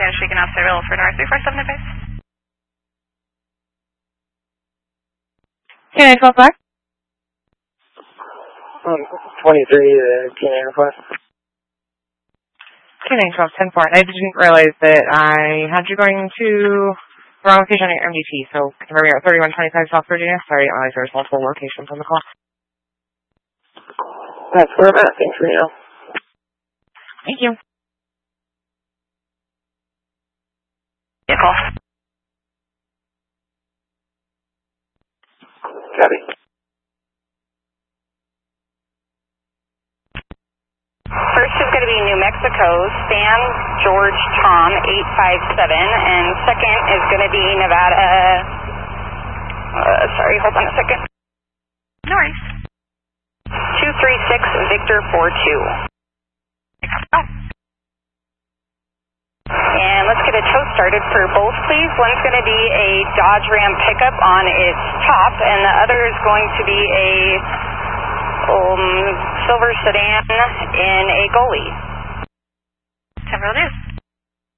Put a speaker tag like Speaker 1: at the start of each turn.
Speaker 1: Spanish Beacon Officer available for North 347 advice.
Speaker 2: Can I call back?
Speaker 3: 23, T9 request.
Speaker 2: T9 12 10 4. I didn't realize that I had you going to the wrong location on your MDT, so confirm you're at 3125 South Virginia. Sorry, I realize there's multiple locations on the call.
Speaker 3: That's where I'm at. Thanks for you.
Speaker 2: Thank you.
Speaker 1: Vehicle.
Speaker 3: Copy.
Speaker 1: First is going to be New Mexico, Stan George Tom 857, and second is going to be Nevada, sorry, hold on a second. No worries. 236 Victor 42. Oh. And let's get a tow started for both, please. One's going to be a Dodge Ram pickup on its top, and the other is going to be a silver sedan in a Goli. 10 News.